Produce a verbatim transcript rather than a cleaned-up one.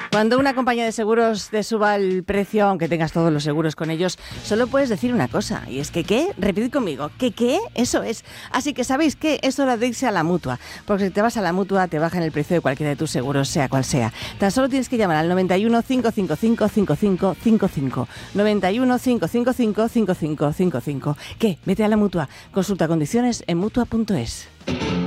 Cuando una compañía de seguros te suba el precio, aunque tengas todos los seguros con ellos, solo puedes decir una cosa, y es que ¿qué? Repetid conmigo, ¿qué qué? Eso es. Así que ¿sabéis qué? Es hora de irse a la Mutua, porque si te vas a la Mutua te bajan el precio de cualquiera de tus seguros, sea cual sea. Tan solo tienes que llamar al noventa y uno, cinco cinco cinco, cinco cinco cinco cinco, noventa y uno, cinco cinco cinco, cinco cinco cinco cinco. ¿Qué? Vete a la Mutua. Consulta condiciones en mutua punto es.